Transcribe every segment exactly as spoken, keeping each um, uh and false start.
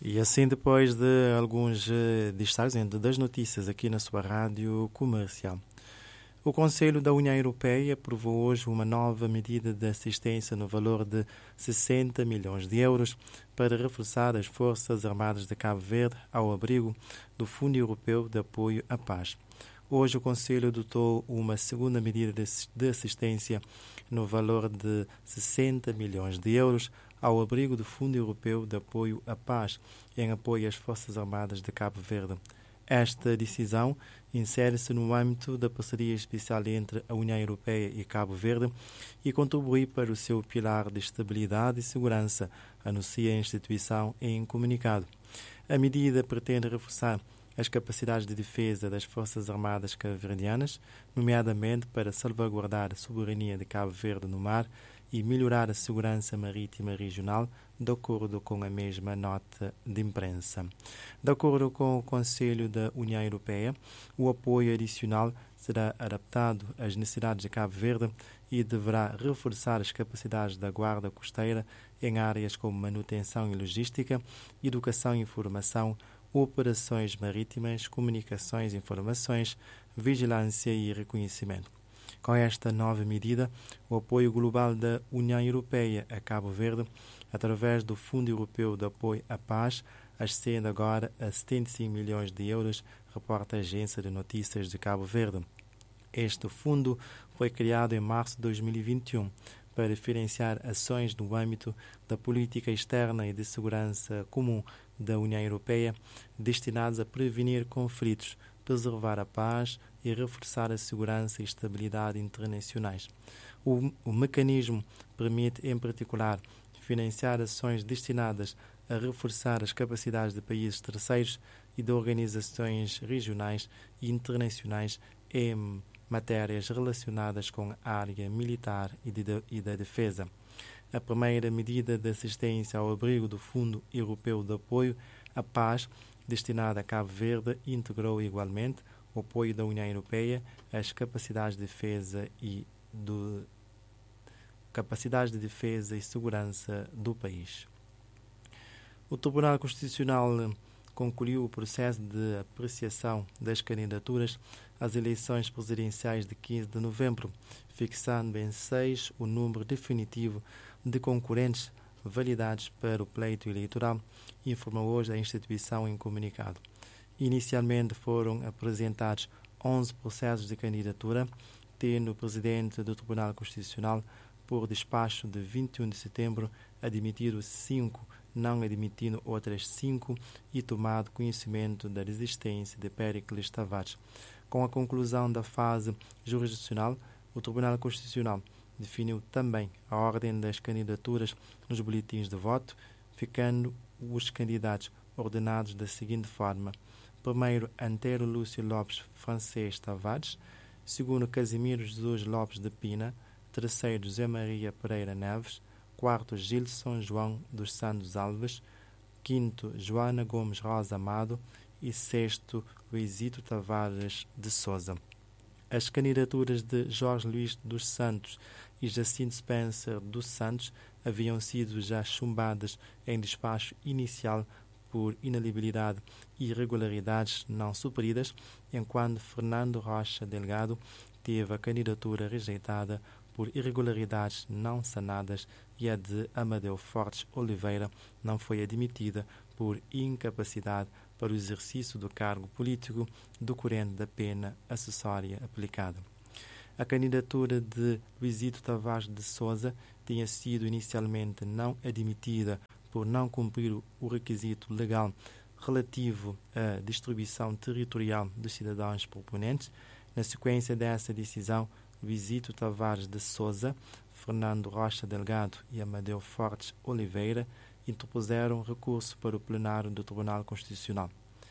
E assim, depois de alguns eh, destaques entre das notícias aqui na sua rádio comercial. O Conselho da União Europeia aprovou hoje uma nova medida de assistência no valor de sessenta milhões de euros para reforçar as Forças Armadas de Cabo Verde ao abrigo do Fundo Europeu de Apoio à Paz. Hoje o Conselho adotou uma segunda medida de assistência no valor de sessenta milhões de euros ao abrigo do Fundo Europeu de Apoio à Paz em apoio às Forças Armadas de Cabo Verde. Esta decisão insere-se no âmbito da parceria especial entre a União Europeia e Cabo Verde e contribui para o seu pilar de estabilidade e segurança, anuncia a instituição em comunicado. A medida pretende reforçar as capacidades de defesa das Forças Armadas cabo-verdianas, nomeadamente para salvaguardar a soberania de Cabo Verde no mar e melhorar a segurança marítima regional, de acordo com a mesma nota de imprensa. De acordo com o Conselho da União Europeia, o apoio adicional será adaptado às necessidades de Cabo Verde e deverá reforçar as capacidades da Guarda Costeira em áreas como manutenção e logística, educação e informação, operações marítimas, comunicações e informações, vigilância e reconhecimento. Com esta nova medida, o apoio global da União Europeia a Cabo Verde, através do Fundo Europeu de Apoio à Paz, ascende agora a setenta e cinco milhões de euros, reporta a Agência de Notícias de Cabo Verde. Este fundo foi criado em março de dois mil e vinte e um para financiar ações no âmbito da política externa e de segurança comum da União Europeia, destinadas a prevenir conflitos, preservar a paz e reforçar a segurança e estabilidade internacionais. O, o mecanismo permite, em particular, financiar ações destinadas a reforçar as capacidades de países terceiros e de organizações regionais e internacionais em matérias relacionadas com a área militar e, de, e da defesa. A primeira medida de assistência ao abrigo do Fundo Europeu de Apoio à Paz, destinada a Cabo Verde, integrou igualmente o apoio da União Europeia às capacidades de defesa e do, capacidades de defesa e segurança do país. O Tribunal Constitucional concluiu o processo de apreciação das candidaturas às eleições presidenciais de quinze de novembro, fixando em seis o número definitivo de concorrentes validados para o pleito eleitoral, informou hoje a instituição em comunicado. Inicialmente foram apresentados onze processos de candidatura, tendo o presidente do Tribunal Constitucional, por despacho de vinte e um de setembro, admitido cinco, não admitindo outras cinco e tomado conhecimento da desistência de Péricles Tavares. Com a conclusão da fase jurisdicional, o Tribunal Constitucional definiu também a ordem das candidaturas nos boletins de voto, ficando os candidatos ordenados da seguinte forma: primeiro, Antero Lúcio Lopes Francês Tavares; segundo, Casimiro Jesus Lopes de Pina; terceiro, José Maria Pereira Neves; quarto, Gilson João dos Santos Alves; quinto, Joana Gomes Rosa Amado; e sexto, Luizito Tavares de Souza. As candidaturas de Jorge Luís dos Santos e Jacinto Spencer dos Santos haviam sido já chumbadas em despacho inicial por inalibilidade e irregularidades não supridas, enquanto Fernando Rocha Delgado teve a candidatura rejeitada por irregularidades não sanadas e a de Amadeu Fortes Oliveira não foi admitida por incapacidade para o exercício do cargo político decorrente da pena acessória aplicada. A candidatura de Luizito Tavares de Souza tinha sido inicialmente não admitida por não cumprir o requisito legal relativo à distribuição territorial dos cidadãos proponentes. Na sequência dessa decisão, Luizito Tavares de Souza, Fernando Rocha Delgado e Amadeu Fortes Oliveira interpuseram recurso para o plenário do Tribunal Constitucional.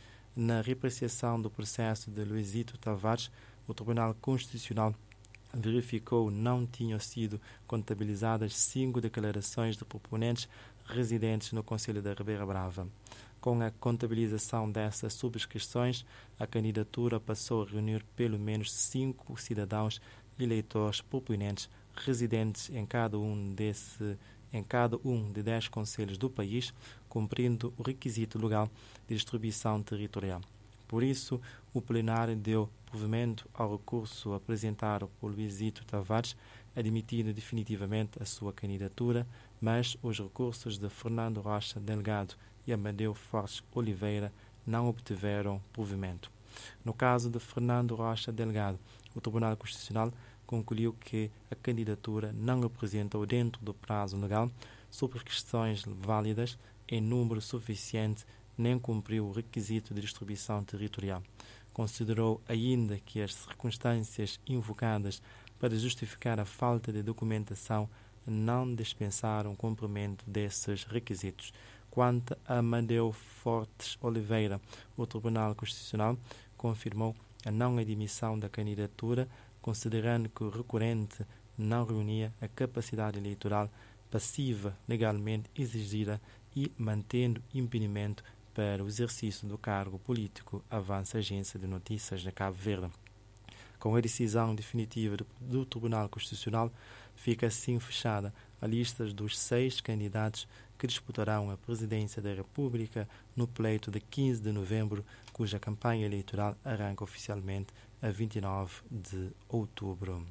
Na reapreciação do processo de Luizito Tavares, o Tribunal Constitucional verificou não tinham sido contabilizadas cinco declarações de proponentes residentes no Conselho da Ribeira Brava. Com a contabilização dessas subscrições, a candidatura passou a reunir pelo menos cinco cidadãos eleitores proponentes residentes em cada um desse em cada um de dez concelhos do país, cumprindo o requisito legal de distribuição territorial. Por isso, o plenário deu provimento ao recurso apresentado por Luizito Tavares, admitindo definitivamente a sua candidatura, mas os recursos de Fernando Rocha Delgado e Amadeu Fortes Oliveira não obtiveram provimento. No caso de Fernando Rocha Delgado, o Tribunal Constitucional concluiu que a candidatura não apresentou dentro do prazo legal sobre questões válidas em número suficiente nem cumpriu o requisito de distribuição territorial. Considerou ainda que as circunstâncias invocadas para justificar a falta de documentação não dispensaram o cumprimento desses requisitos. Quanto a Amadeu Fortes Oliveira, o Tribunal Constitucional confirmou a não admissão da candidatura, considerando que o recorrente não reunia a capacidade eleitoral passiva legalmente exigida e mantendo impedimento para o exercício do cargo político, avança a Agência de Notícias de Cabo Verde. Com a decisão definitiva do Tribunal Constitucional, fica assim fechada a lista dos seis candidatos que disputarão a presidência da República no pleito de quinze de novembro, cuja campanha eleitoral arranca oficialmente a vinte e nove de outubro.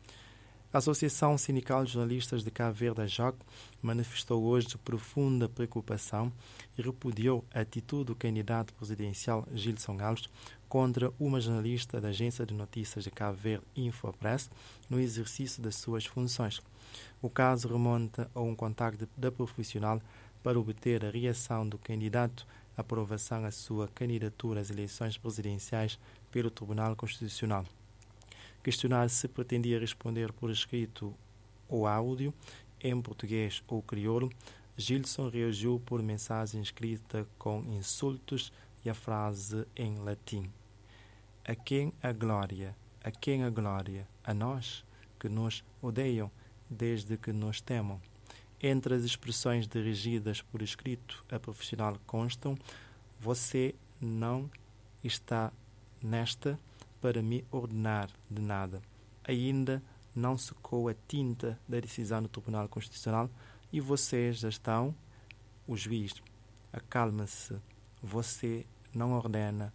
A Associação Sindical de Jornalistas de Cabo Verde, a J O C, manifestou hoje profunda preocupação e repudiou a atitude do candidato presidencial Gilson Alves contra uma jornalista da Agência de Notícias de Cabo Verde, Infopress, no exercício das suas funções. O caso remonta a um contacto da profissional para obter a reação do candidato à aprovação à sua candidatura às eleições presidenciais pelo Tribunal Constitucional. Questionado se pretendia responder por escrito ou áudio, em português ou crioulo, Gilson reagiu por mensagem escrita com insultos e a frase em latim: "A quem a glória? A quem a glória? A nós, que nos odeiam, desde que nos temam." Entre as expressões dirigidas por escrito a profissional constam: "Você não está nesta para me ordenar de nada." Ainda não secou a tinta da decisão do Tribunal Constitucional e vocês já estão, o juiz, acalma-se, você não ordena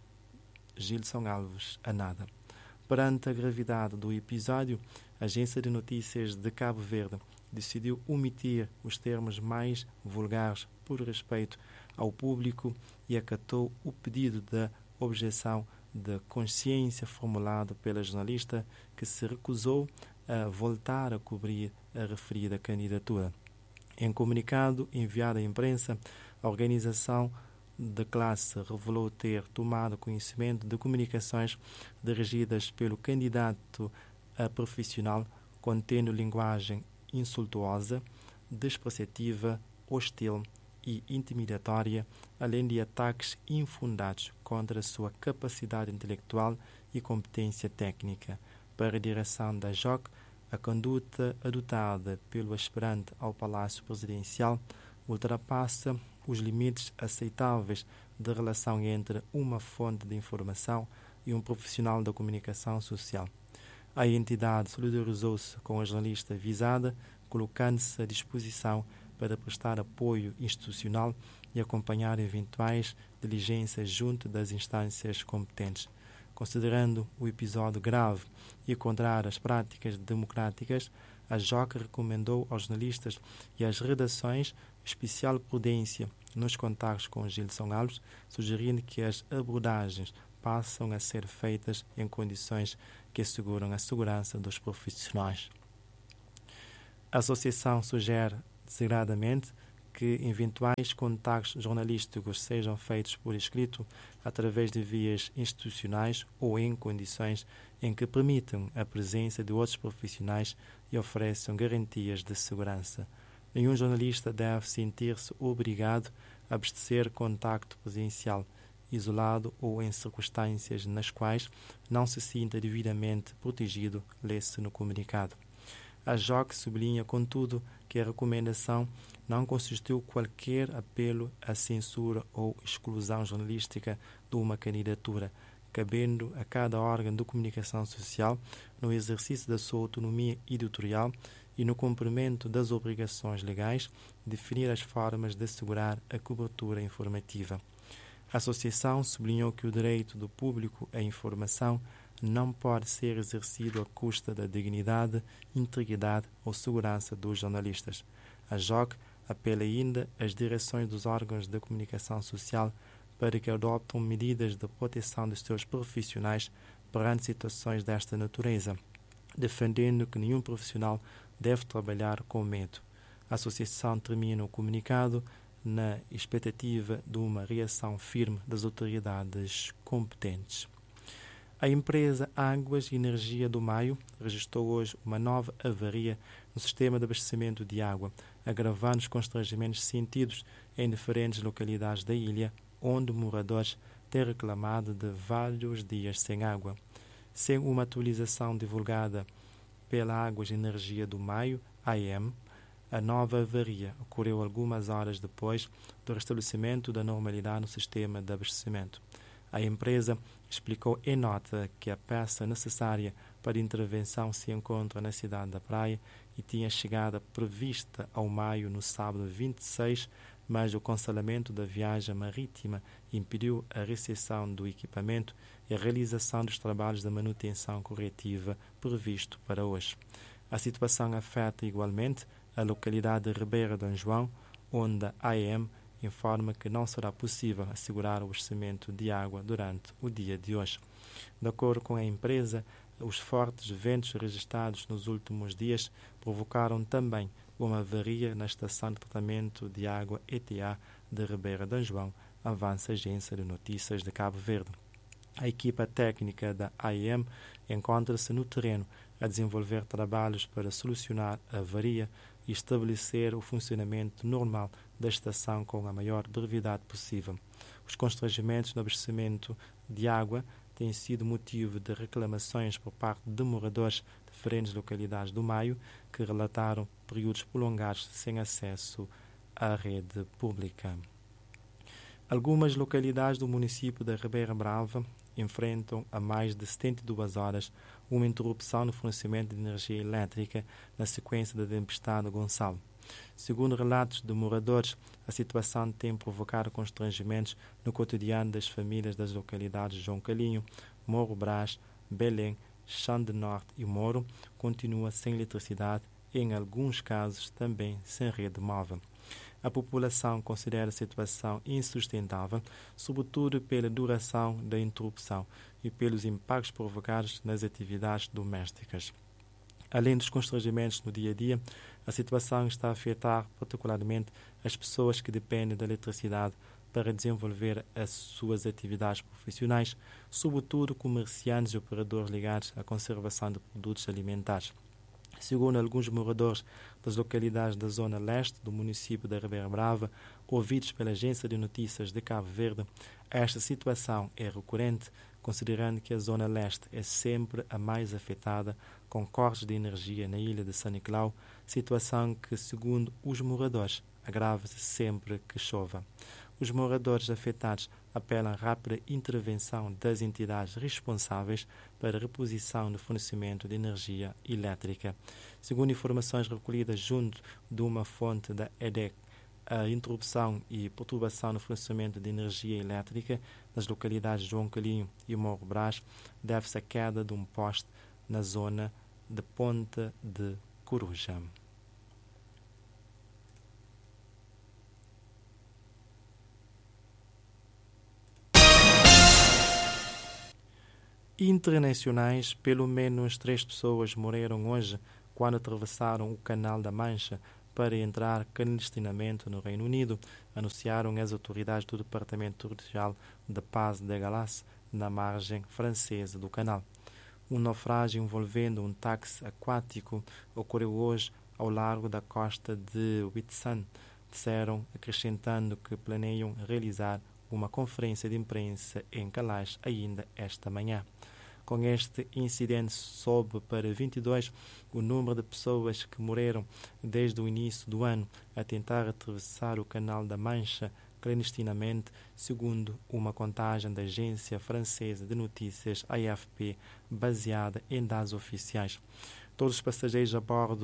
Gilson Alves a nada. Perante a gravidade do episódio, a Agência de Notícias de Cabo Verde decidiu omitir os termos mais vulgares por respeito ao público e acatou o pedido da objeção de consciência formulado pela jornalista, que se recusou a voltar a cobrir a referida candidatura. Em comunicado enviado à imprensa, a organização de classe revelou ter tomado conhecimento de comunicações dirigidas pelo candidato a profissional contendo linguagem insultuosa, despreciativa, hostil e intimidatória, além de ataques infundados contra a sua capacidade intelectual e competência técnica. Para a direção da J O C, a conduta adotada pelo aspirante ao Palácio Presidencial ultrapassa os limites aceitáveis de relação entre uma fonte de informação e um profissional da comunicação social. A entidade solidarizou-se com a jornalista visada, colocando-se à disposição para prestar apoio institucional e acompanhar eventuais diligências junto das instâncias competentes. Considerando o episódio grave e contrário às práticas democráticas, a J O C recomendou aos jornalistas e às redações especial prudência nos contactos com Gilson Alves, sugerindo que as abordagens passam a ser feitas em condições que asseguram a segurança dos profissionais. A associação sugere designadamente que eventuais contactos jornalísticos sejam feitos por escrito através de vias institucionais ou em condições em que permitam a presença de outros profissionais e ofereçam garantias de segurança. Nenhum jornalista deve sentir-se obrigado a abstecer contacto presencial, isolado ou em circunstâncias nas quais não se sinta devidamente protegido, lê-se no comunicado. A J O C sublinha, contudo, que a recomendação não constituiu qualquer apelo à censura ou exclusão jornalística de uma candidatura, cabendo a cada órgão de comunicação social, no exercício da sua autonomia editorial e, no cumprimento das obrigações legais, definir as formas de assegurar a cobertura informativa. A Associação sublinhou que o direito do público à informação não pode ser exercido à custa da dignidade, integridade ou segurança dos jornalistas. A J O C apela ainda às direções dos órgãos de comunicação social para que adotem medidas de proteção dos seus profissionais perante situações desta natureza, defendendo que nenhum profissional deve trabalhar com medo. A Associação termina o comunicado na expectativa de uma reação firme das autoridades competentes. A empresa Águas e Energia do Maio registrou hoje uma nova avaria no sistema de abastecimento de água, agravando os constrangimentos sentidos em diferentes localidades da ilha, onde moradores têm reclamado de vários dias sem água. Sem uma atualização divulgada pela Águas e Energia do Maio, A M, a nova avaria ocorreu algumas horas depois do restabelecimento da normalidade no sistema de abastecimento. A empresa explicou em nota que a peça necessária para a intervenção se encontra na cidade da Praia e tinha chegada prevista ao Maio no sábado vinte e seis, mas o cancelamento da viagem marítima impediu a recepção do equipamento e a realização dos trabalhos de manutenção corretiva previsto para hoje. A situação afeta igualmente a localidade de Ribeira do João, onde a A M informa que não será possível assegurar o abastecimento de água durante o dia de hoje. De acordo com a empresa, os fortes ventos registrados nos últimos dias provocaram também uma avaria na estação de tratamento de água E T A de Ribeira do João, avança a agência de notícias de Cabo Verde. A equipa técnica da A M encontra-se no terreno a desenvolver trabalhos para solucionar a avaria e estabelecer o funcionamento normal da estação com a maior brevidade possível. Os constrangimentos no abastecimento de água têm sido motivo de reclamações por parte de moradores de diferentes localidades do Maio que relataram períodos prolongados sem acesso à rede pública. Algumas localidades do município da Ribeira Brava enfrentam há mais de setenta e duas horas uma interrupção no fornecimento de energia elétrica na sequência da tempestade Gonçalo. Segundo relatos de moradores, a situação tem provocado constrangimentos no cotidiano das famílias das localidades de João Calinho, Morro Brás, Belém, Chão de Norte e Moro, continua sem eletricidade e, em alguns casos, também sem rede móvel. A população considera a situação insustentável, sobretudo pela duração da interrupção e pelos impactos provocados nas atividades domésticas. Além dos constrangimentos no dia a dia, a situação está a afetar particularmente as pessoas que dependem da eletricidade para desenvolver as suas atividades profissionais, sobretudo comerciantes e operadores ligados à conservação de produtos alimentares. Segundo alguns moradores das localidades da zona leste do município da Ribeira Brava, ouvidos pela agência de notícias de Cabo Verde, esta situação é recorrente, considerando que a zona leste é sempre a mais afetada com cortes de energia na ilha de São Nicolau, situação que, segundo os moradores, agrava-se sempre que chova. Os moradores afetados apelam à rápida intervenção das entidades responsáveis para a reposição do fornecimento de energia elétrica. Segundo informações recolhidas junto de uma fonte da E D E C, a interrupção e perturbação no fornecimento de energia elétrica nas localidades de João Calinho e Morro Brás deve-se à queda de um poste na zona de Ponta de Coruja. Internacionais, pelo menos três pessoas morreram hoje quando atravessaram o Canal da Mancha para entrar clandestinamente no Reino Unido, anunciaram as autoridades do Departamento Territorial de Paz de Galas, na margem francesa do canal. Um naufrágio envolvendo um táxi aquático ocorreu hoje ao largo da costa de Whitsun, disseram, acrescentando que planeiam realizar uma conferência de imprensa em Calais ainda esta manhã. Com este incidente sobe para vinte e dois o número de pessoas que morreram desde o início do ano a tentar atravessar o Canal da Mancha clandestinamente, segundo uma contagem da agência francesa de notícias A F P, baseada em dados oficiais. Todos os passageiros a bordo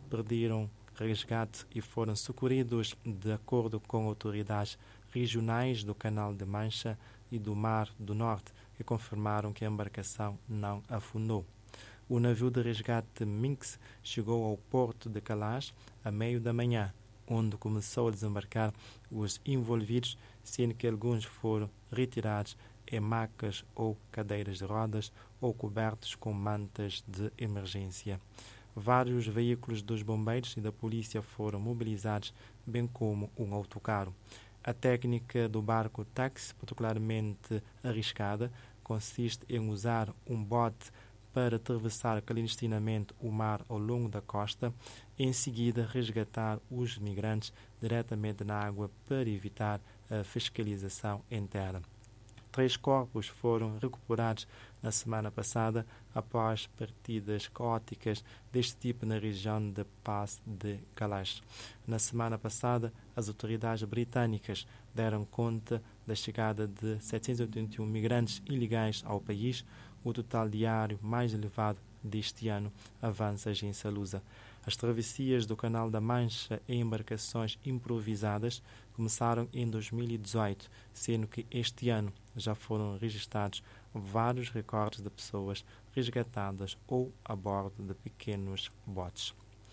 perderam resgate e foram socorridos de acordo com autoridades regionais do Canal de Mancha e do Mar do Norte, que confirmaram que a embarcação não afundou. O navio de resgate Minx chegou ao porto de Calais a meio da manhã, onde começou a desembarcar os envolvidos, sendo que alguns foram retirados em macas ou cadeiras de rodas ou cobertos com mantas de emergência. Vários veículos dos bombeiros e da polícia foram mobilizados, bem como um autocarro. A técnica do barco táxi, particularmente arriscada, consiste em usar um bote para atravessar clandestinamente o mar ao longo da costa e, em seguida, resgatar os migrantes diretamente na água para evitar a fiscalização em terra. Três corpos foram recuperados na semana passada após partidas caóticas deste tipo na região de Pas de Calais. Na semana passada, as autoridades britânicas deram conta da chegada de setecentos e oitenta e um migrantes ilegais ao país, o total diário mais elevado deste ano, avança a agência Lusa. As travessias do Canal da Mancha em embarcações improvisadas começaram em dois mil e dezoito, sendo que este ano já foram registrados vários recordes de pessoas resgatadas ou a bordo de pequenos botes.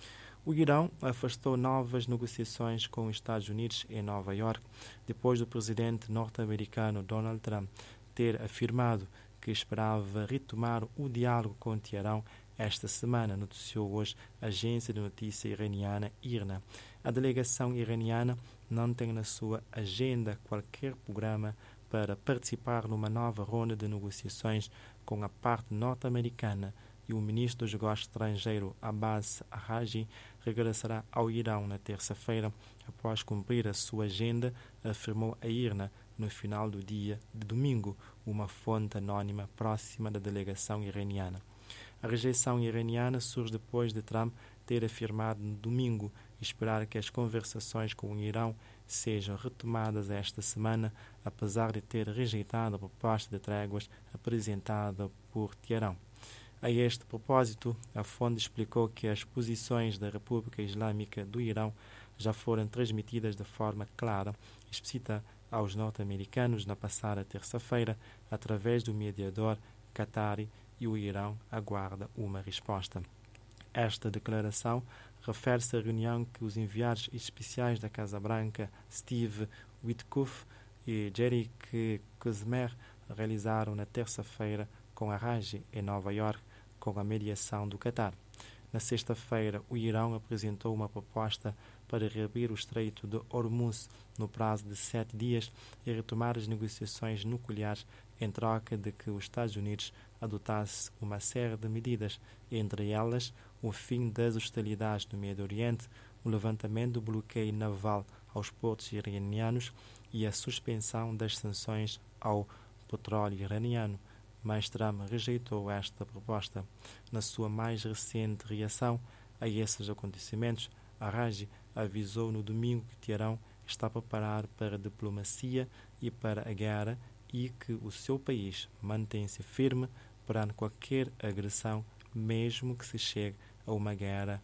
O Irão afastou novas negociações com os Estados Unidos em Nova York, depois do presidente norte-americano Donald Trump ter afirmado que esperava retomar o diálogo com Teherão esta semana, noticiou hoje a agência de notícia iraniana I R N A. A delegação iraniana não tem na sua agenda qualquer programa para participar numa nova ronda de negociações com a parte norte-americana, e o ministro dos Negócios Estrangeiros Abbas Araghchi regressará ao Irão na terça-feira após cumprir a sua agenda, afirmou a I R N A no final do dia de domingo, uma fonte anônima próxima da delegação iraniana. A rejeição iraniana surge depois de Trump ter afirmado no domingo esperar que as conversações com o Irão sejam retomadas esta semana, apesar de ter rejeitado a proposta de tréguas apresentada por Teherão. A este propósito, a fonte explicou que as posições da República Islâmica do Irão já foram transmitidas de forma clara e explícita aos norte-americanos na passada terça-feira, através do mediador Qatari, e o Irão aguarda uma resposta. Esta declaração refere-se à reunião que os enviados especiais da Casa Branca, Steve Witkoff e Jerick Kushner, realizaram na terça-feira com Araghchi, em Nova York, com a mediação do Qatar. Na sexta-feira, o Irão apresentou uma proposta para reabrir o Estreito de Hormuz no prazo de sete dias e retomar as negociações nucleares em troca de que os Estados Unidos adotasse uma série de medidas, entre elas o fim das hostilidades no Médio Oriente, o levantamento do bloqueio naval aos portos iranianos e a suspensão das sanções ao petróleo iraniano. Mas Trump rejeitou esta proposta. Na sua mais recente reação a esses acontecimentos, Araghchi avisou no domingo que Teherão está a preparar para a diplomacia e para a guerra e que o seu país mantém-se firme perante qualquer agressão, mesmo que se chegue a uma guerra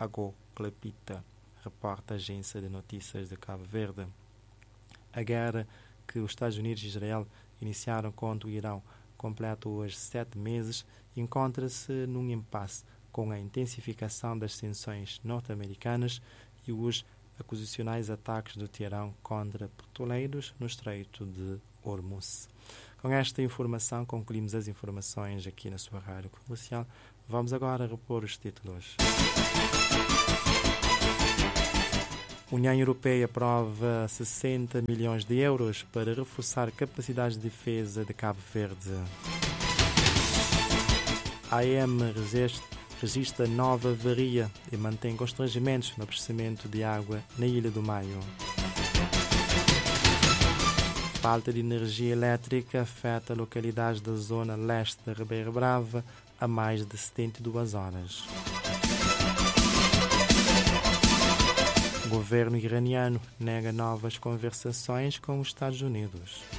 agoclapita, reporta a agência de notícias de Cabo Verde. A guerra que os Estados Unidos e Israel iniciaram contra o Irão completa hoje sete meses e encontra-se num impasse com a intensificação das sanções norte-americanas e os acusacionais ataques do Teherão contra petroleiros no Estreito de Hormuz. Com esta informação concluímos as informações aqui na sua rádio comercial. Vamos agora repor os títulos. A União Europeia aprova sessenta milhões de euros para reforçar capacidades de defesa de Cabo Verde. A A M registra nova avaria e mantém constrangimentos no abastecimento de água na Ilha do Maio. Falta de energia elétrica afeta localidades da zona leste da Ribeira Brava há mais de setenta e duas horas. O governo iraniano nega novas conversações com os Estados Unidos.